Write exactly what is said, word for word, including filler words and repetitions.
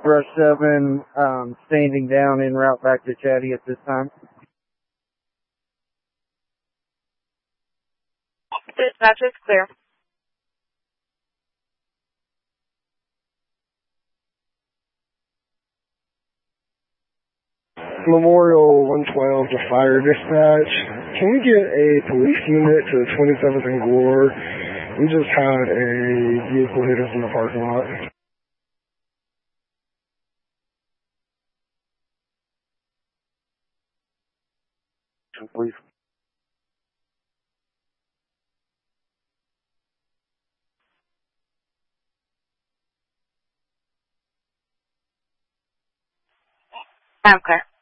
Brush seven, um, standing down en route back to Chatty at this time. Dispatch is clear. Memorial one twelve to Fire Dispatch. Can we get a police unit to twenty-seventh and Gore? We just had a vehicle hit us in the parking lot. Please. I'm clear.